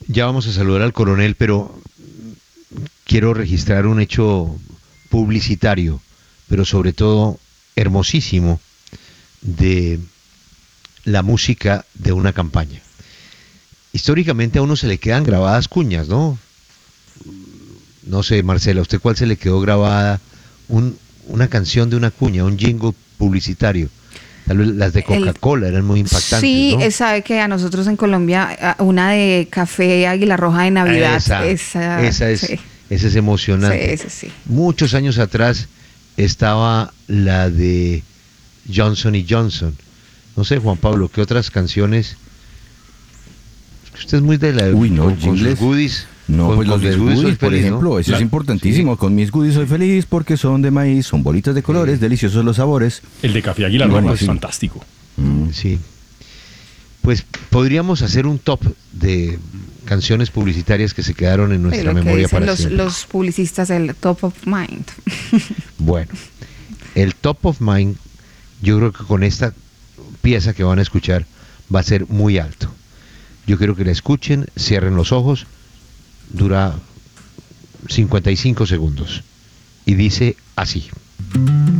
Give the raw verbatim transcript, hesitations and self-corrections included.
Ya vamos a saludar al coronel, pero quiero registrar un hecho publicitario, pero sobre todo hermosísimo, de la música de una campaña. Históricamente a uno se le quedan grabadas cuñas, ¿no? No sé, Marcela, ¿a usted cuál se le quedó grabada? Un, una canción de una cuña, un jingle publicitario. Tal vez las de El, Coca-Cola eran muy impactantes, sí, ¿no? eh, sabe que a nosotros en Colombia, a- una de Café Águila Roja de Navidad, Esa, esa, esa es, sí, esa es emocionante. sí, sí, sí. Muchos años atrás estaba la de Johnson y Johnson. No sé, Juan Pablo, ¿qué otras canciones? Usted es muy de la Uy, no, con, con sus jingles. goodies. No, con, pues los con mis del goodies soy goodies, por feliz, ¿no? ejemplo, eso La- es importantísimo. sí. Con mis goodies soy feliz porque son de maíz, son bolitas de colores, Sí. deliciosos los sabores. El de Café Águila Y Roja bueno, es sí. fantástico. Mm. Sí. Pues podríamos hacer un top de canciones publicitarias que se quedaron en Sí, nuestra lo que memoria dicen para los, siempre. los publicistas, el top of mind. Bueno, el top of mind, yo creo que con esta pieza que van a escuchar va a ser muy alto. Yo quiero que la escuchen, cierren los ojos, dura cincuenta y cinco segundos y dice así.